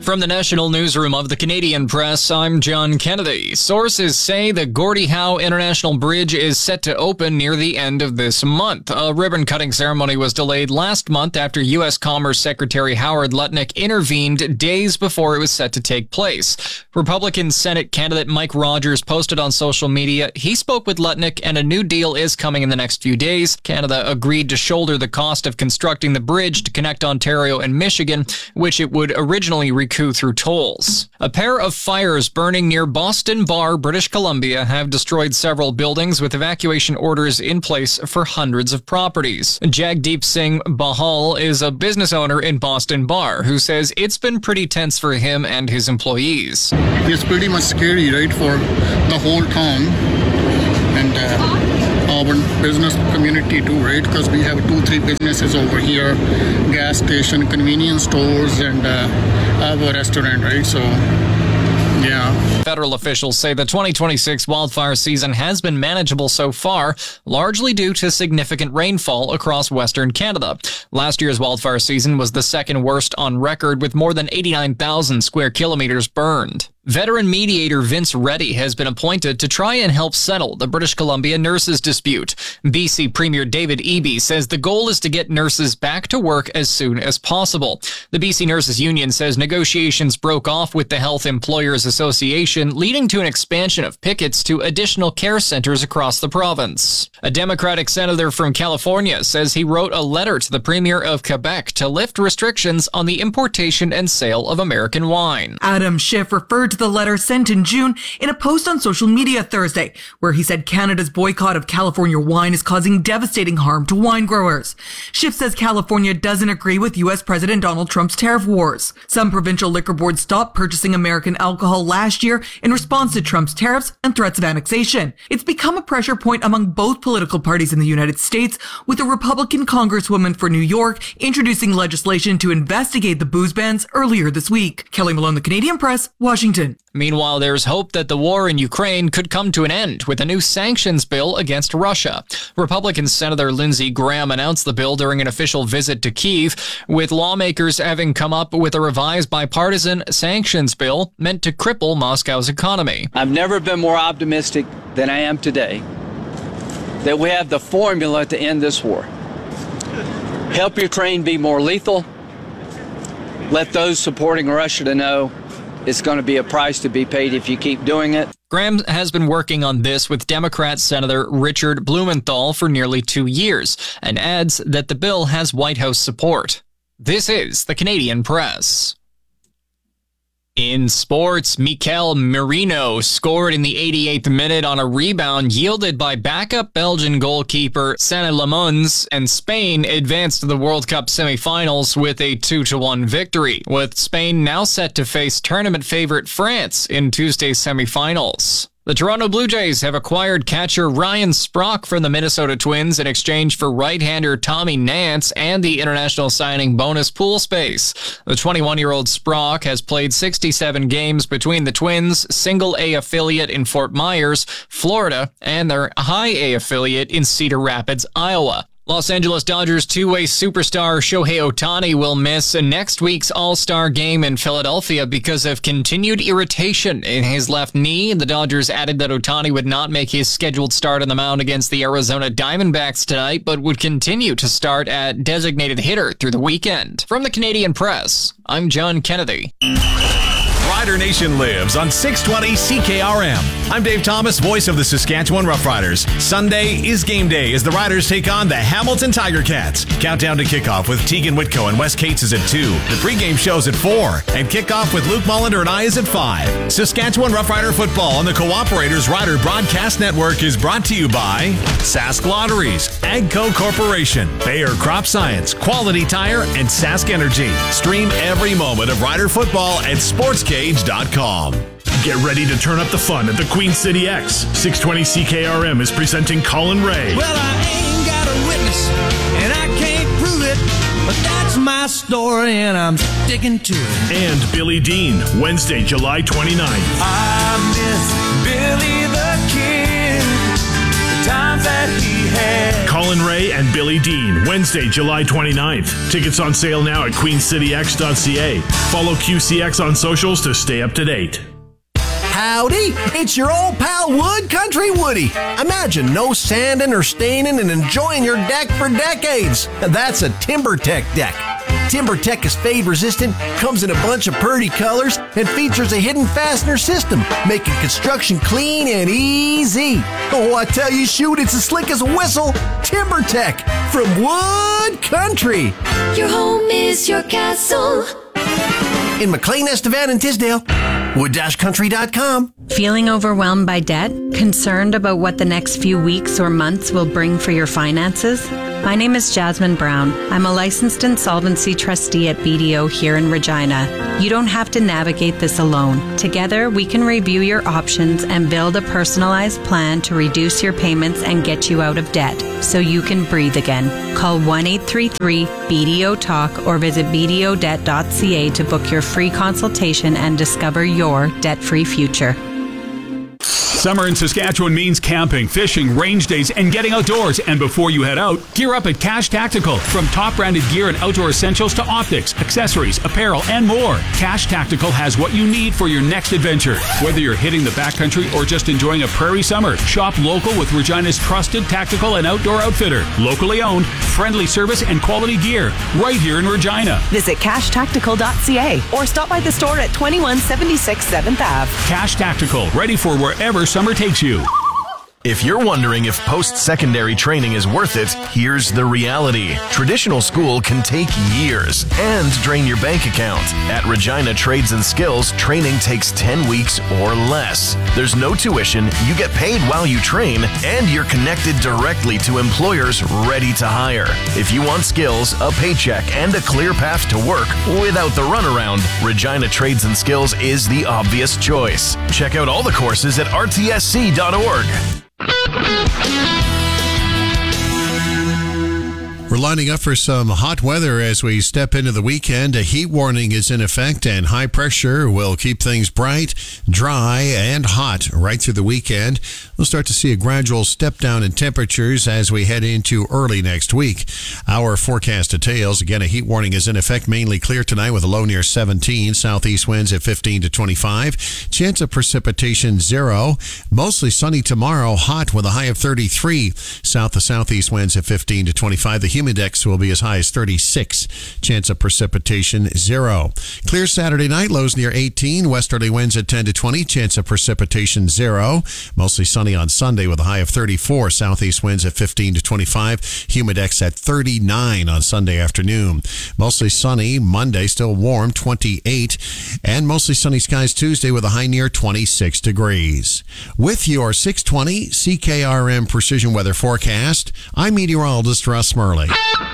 From the National Newsroom of the Canadian Press, I'm John Kennedy. Sources say the Gordie Howe International Bridge is set to open near the end of this month. A ribbon-cutting ceremony was delayed last month after U.S. Commerce Secretary Howard Lutnick intervened days before it was set to take place. Republican Senate candidate Mike Rogers posted on social media he spoke with Lutnick and a new deal is coming in the next few days. Canada agreed to shoulder the cost of constructing the bridge to connect Ontario and Michigan, which it would originally recoup through tolls. A pair of fires burning near Boston Bar, British Columbia, have destroyed several buildings with evacuation orders in place for hundreds of properties. Jagdeep Singh Bahal is a business owner in Boston Bar who says it's been pretty tense for him and his employees. It's pretty much scary, right, for the whole town and our business community too, right? Because we have 2-3 businesses over here, gas station, convenience stores, and have a restaurant, right? So, yeah. Federal officials say the 2026 wildfire season has been manageable so far, largely due to significant rainfall across Western Canada. Last year's wildfire season was the second worst on record, with more than 89,000 square kilometers burned. Veteran mediator Vince Reddy has been appointed to try and help settle the British Columbia nurses dispute. BC Premier David Eby says the goal is to get nurses back to work as soon as possible. The BC Nurses Union says negotiations broke off with the Health Employers Association, leading to an expansion of pickets to additional care centers across the province. A Democratic senator from California says he wrote a letter to the Premier of Quebec to lift restrictions on the importation and sale of American wine. Adam Schiff referred to the letter sent in June in a post on social media Thursday, where he said Canada's boycott of California wine is causing devastating harm to wine growers. Schiff says California doesn't agree with U.S. President Donald Trump's tariff wars. Some provincial liquor boards stopped purchasing American alcohol last year in response to Trump's tariffs and threats of annexation. It's become a pressure point among both political parties in the United States, with a Republican congresswoman for New York introducing legislation to investigate the booze bans earlier this week. Kelly Malone, The Canadian Press, Washington. Meanwhile, there's hope that the war in Ukraine could come to an end with a new sanctions bill against Russia. Republican Senator Lindsey Graham announced the bill during an official visit to Kyiv, with lawmakers having come up with a revised bipartisan sanctions bill meant to cripple Moscow's economy. I've never been more optimistic than I am today that we have the formula to end this war. Help Ukraine be more lethal. Let those supporting Russia to know it's going to be a price to be paid if you keep doing it. Graham has been working on this with Democrat Senator Richard Blumenthal for nearly 2 years and adds that the bill has White House support. This is the Canadian Press. In sports, Mikel Merino scored in the 88th minute on a rebound yielded by backup Belgian goalkeeper Sané Lamons, and Spain advanced to the World Cup semifinals with a 2-1 victory, with Spain now set to face tournament favorite France in Tuesday's semifinals. The Toronto Blue Jays have acquired catcher Ryan Sprock from the Minnesota Twins in exchange for right-hander Tommy Nance and the international signing bonus pool space. The 21-year-old Sprock has played 67 games between the Twins' single-A affiliate in Fort Myers, Florida, and their high-A affiliate in Cedar Rapids, Iowa. Los Angeles Dodgers two-way superstar Shohei Ohtani will miss next week's All-Star game in Philadelphia because of continued irritation in his left knee. The Dodgers added that Ohtani would not make his scheduled start on the mound against the Arizona Diamondbacks tonight, but would continue to start at designated hitter through the weekend. From the Canadian Press, I'm John Kennedy. Rider Nation lives on 620 CKRM. I'm Dave Thomas, voice of the Saskatchewan Roughriders. Sunday is game day as the Riders take on the Hamilton Tiger Cats. Countdown to kickoff with Tegan Whitco and Wes Cates is at 2. The pregame show's at 4. And kickoff with Luke Mullender and I is at 5. Saskatchewan Roughrider football on the Cooperators Rider Broadcast Network is brought to you by Sask Lotteries, Agco Corporation, Bayer Crop Science, Quality Tire, and Sask Energy. Stream every moment of Rider football at SportsCage.com. Get ready to turn up the fun at the Queen City X. 620 CKRM is presenting Colin Ray. Well, I ain't got a witness, and I can't prove it, but that's my story, and I'm sticking to it. And Billy Dean, Wednesday, July 29th. I miss Billy the Kid, the times that he had. Colin Ray and Billy Dean, Wednesday, July 29th. Tickets on sale now at queencityx.ca. Follow QCX on socials to stay up to date. Howdy, it's your old pal Wood Country Woody. Imagine no sanding or staining and enjoying your deck for decades. That's a TimberTech deck. TimberTech is fade resistant, comes in a bunch of pretty colors, and features a hidden fastener system, making construction clean and easy. Oh, I tell you, shoot, it's as slick as a whistle. TimberTech from Wood Country. Your home is your castle. In McLean, Estevan, and Tisdale. Wood-country.com. Feeling overwhelmed by debt? Concerned about what the next few weeks or months will bring for your finances? My name is Jasmine Brown. I'm a licensed insolvency trustee at BDO here in Regina. You don't have to navigate this alone. Together, we can review your options and build a personalized plan to reduce your payments and get you out of debt so you can breathe again. Call 1-833-BDO-TALK or visit bdodebt.ca to book your free consultation and discover your debt-free future. Summer in Saskatchewan means camping, fishing, range days, and getting outdoors. And before you head out, gear up at Cash Tactical. From top-branded gear and outdoor essentials to optics, accessories, apparel, and more, Cash Tactical has what you need for your next adventure. Whether you're hitting the backcountry or just enjoying a prairie summer, shop local with Regina's trusted tactical and outdoor outfitter. Locally owned, friendly service, and quality gear. Right here in Regina. Visit cashtactical.ca or stop by the store at 2176 7th Ave. Cash Tactical, ready for wherever summer takes you. If you're wondering if post-secondary training is worth it, here's the reality. Traditional school can take years and drain your bank account. At Regina Trades and Skills, training takes 10 weeks or less. There's no tuition, you get paid while you train, and you're connected directly to employers ready to hire. If you want skills, a paycheck, and a clear path to work without the runaround, Regina Trades and Skills is the obvious choice. Check out all the courses at rtsc.org. We're lining up for some hot weather as we step into the weekend. A heat warning is in effect, and high pressure will keep things bright, dry, and hot right through the weekend. We'll start to see a gradual step down in temperatures as we head into early next week. Our forecast details, again, a heat warning is in effect, mainly clear tonight with a low near 17, southeast winds at 15 to 25. Chance of precipitation 0. Mostly sunny tomorrow, hot with a high of 33. South to southeast winds at 15 to 25. The humidex will be as high as 36. Chance of precipitation 0. Clear Saturday night, lows near 18. Westerly winds at 10 to 20. Chance of precipitation 0. Mostly sunny on Sunday with a high of 34. Southeast winds at 15 to 25. Humidex at 39 on Sunday afternoon. Mostly sunny Monday, still warm, 28. And mostly sunny skies Tuesday with a high near 26 degrees. With your 620 CKRM Precision Weather Forecast, I'm meteorologist Russ Murley.